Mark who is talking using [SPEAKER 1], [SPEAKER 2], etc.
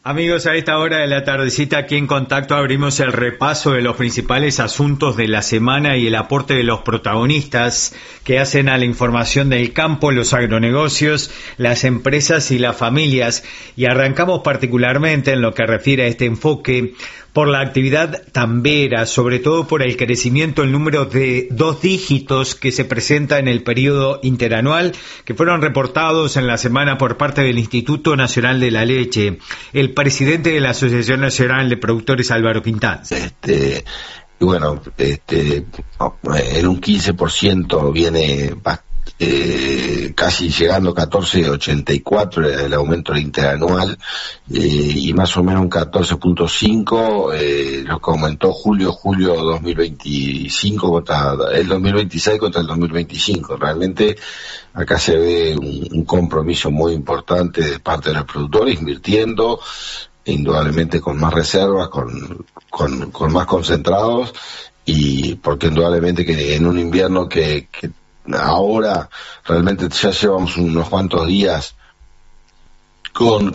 [SPEAKER 1] Amigos, a esta hora de la tardecita aquí en Contacto abrimos el repaso de los principales asuntos de la semana y el aporte de los protagonistas que hacen a la información del campo, los agronegocios, las empresas y las familias. Y arrancamos particularmente en lo que refiere a este enfoque por la actividad tambera, sobre todo por el crecimiento en número de 2 dígitos que se presenta en el periodo interanual, que fueron reportados en la semana por parte del Instituto Nacional de la Leche. El presidente de la Asociación Nacional de Productores, Álvaro Quintán.
[SPEAKER 2] En un 15% viene casi llegando a 14,84 el aumento interanual, y más o menos un 14,5 lo que aumentó julio 2025 contra el 2026 contra el 2025. Realmente acá se ve un compromiso muy importante de parte de los productores, invirtiendo indudablemente con más reservas, con más concentrados, y porque indudablemente que en un invierno que ahora realmente ya llevamos unos cuantos días con